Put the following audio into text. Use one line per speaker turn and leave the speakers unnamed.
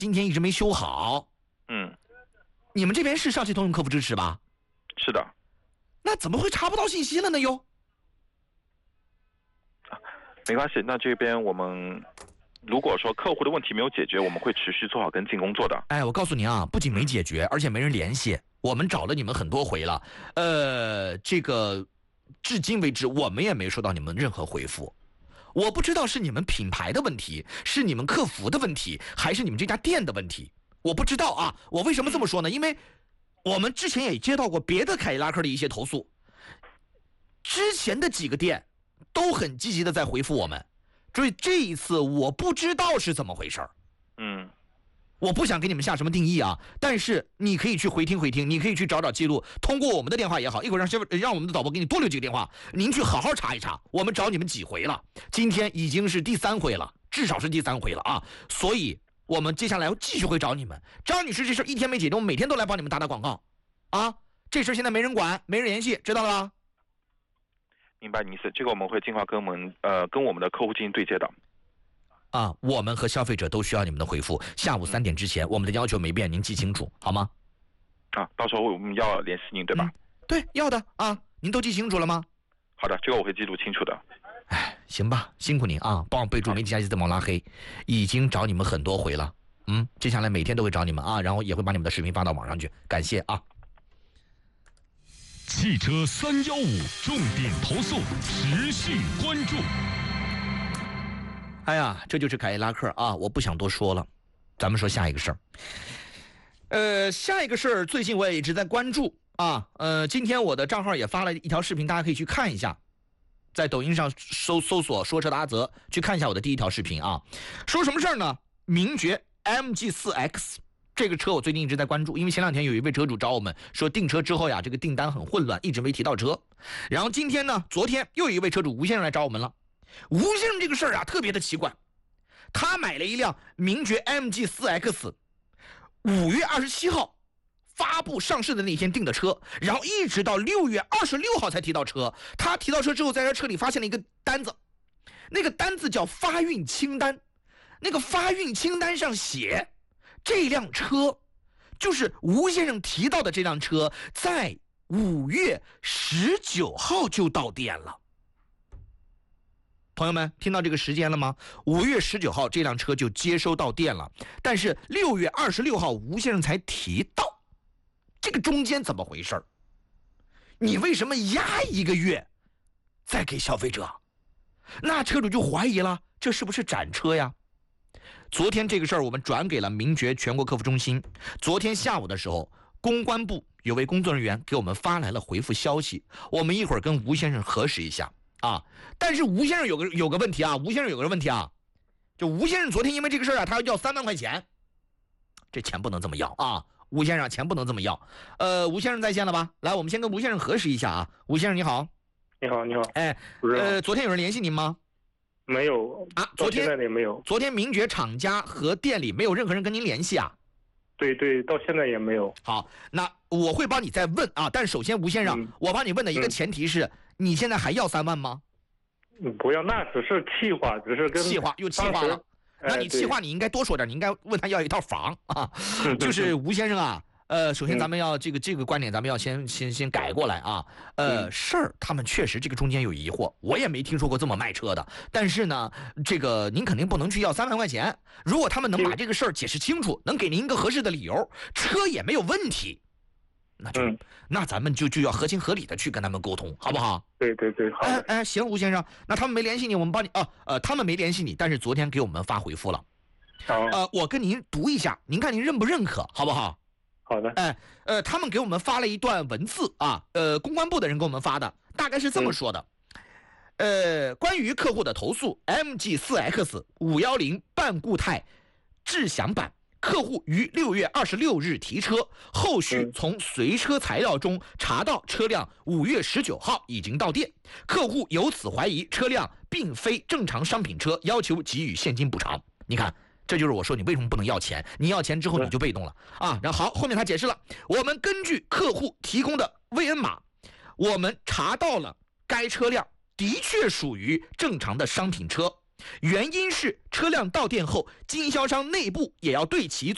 今天一直没修好。你们这边是上汽通用客服支持吧？
是的。
那怎么会查不到信息了呢？又？
没关系，那这边我们如果说客户的问题没有解决，我们会持续做好跟进工作的。
哎，我告诉您啊，不仅没解决，而且没人联系。我们找了你们很多回了，这个至今为止我们也没收到你们任何回复。我不知道是你们品牌的问题，是你们客服的问题，还是你们这家店的问题，我不知道啊。我为什么这么说呢？因为我们之前也接到过别的凯迪拉克的一些投诉，之前的几个店都很积极的在回复我们，所以这一次我不知道是怎么回事。我不想给你们下什么定义啊，但是你可以去回听，你可以去找找记录，通过我们的电话也好，一会儿让我们的导播给你多留几个电话，您去好好查一查，我们找你们几回了，今天已经是第3回了，至少是第3回了啊，所以我们接下来要继续会找你们。张女士这事一天没解决，我们每天都来帮你们打广告啊，这事现在没人管，没人联系，知道了吧？
明白你意思，这个我们会尽快跟我们的客户进行对接的。
啊，我们和消费者都需要你们的回复。下午3点之前，我们的要求没变，您记清楚好吗？
到时候我们要联系您，对吧？
对，要的啊，您都记清楚了吗？
好的，这个我会记录清楚的。
哎，行吧，辛苦您啊，帮我备注媒体下期自动拉黑，已经找你们很多回了。接下来每天都会找你们啊，然后也会把你们的视频发到网上去，感谢啊。
汽车315重点投诉持续关注。
哎呀，这就是凯迪拉克啊！我不想多说了，咱们说下一个事儿。下一个事儿最近我也一直在关注啊。今天我的账号也发了一条视频，大家可以去看一下，在抖音上搜索说车的阿泽，去看一下我的第一条视频啊。说什么事儿呢？名爵 MG4X 这个车我最近一直在关注，因为前2天有一位车主找我们说订车之后呀，这个订单很混乱，一直没提到车。然后今天呢，昨天又有一位车主吴先生来找我们了。吴先生这个事儿啊特别的奇怪，他买了一辆名爵 MG4X， 5月27号发布上市的那天订的车，然后一直到6月26号才提到车。他提到车之后，在他车里发现了一个单子，那个单子叫发运清单，那个发运清单上写这辆车就是吴先生提到的这辆车，在5月19号就到店了。朋友们听到这个时间了吗？5月19号这辆车就接收到店了，但是6月26号吴先生才提到，这个中间怎么回事？你为什么压1个月再给消费者？那车主就怀疑了，这是不是展车呀？昨天这个事儿我们转给了名爵全国客服中心，昨天下午的时候，公关部有位工作人员给我们发来了回复消息，我们一会儿跟吴先生核实一下啊。但是吴先生有个问题啊，就吴先生昨天因为这个事儿啊，他要3万块钱，这钱不能这么要啊，吴先生钱不能这么要。吴先生在线了吧？来，我们先跟吴先生核实一下啊。吴先生你好。
你好。
哎，昨天有人联系您吗？
没有啊，昨天也没有。昨天
名爵厂家和店里没有任何人跟您联系啊？
对，到现在也没有。
好，那我会帮你再问啊，但是首先吴先生，我帮你问的一个前提是，你现在还要3万吗？
不要，那只是气话，只是跟
气话又气话了。那你气话你应该多说点，你应该问他要一套房啊。就是吴先生啊，首先咱们要这个观点，咱们要先改过来啊。事儿他们确实这个中间有疑惑，我也没听说过这么卖车的。但是呢，这个您肯定不能去要3万块钱。如果他们能把这个事儿解释清楚，能给您一个合适的理由，车也没有问题，那咱们就要合情合理的去跟他们沟通，好不好？
对，好。
行，吴先生，那他们没联系你，我们帮你他们没联系你，但是昨天给我们发回复了。
好。
我跟您读一下，您看您认不认可，好不好？
好的。
他们给我们发了一段文字啊，公关部的人给我们发的，大概是这么说的。关于客户的投诉 ，MG4X 510半固态智享版，客户于6月26日提车，后续从随车材料中查到车辆5月19号已经到店，客户由此怀疑车辆并非正常商品车，要求给予现金补偿。你看。这就是我说你为什么不能要钱，你要钱之后你就被动了啊。然后好，后面他解释了，我们根据客户提供的VN码，我们查到了该车辆的确属于正常的商品车，原因是车辆到店后，经销商内部也要对其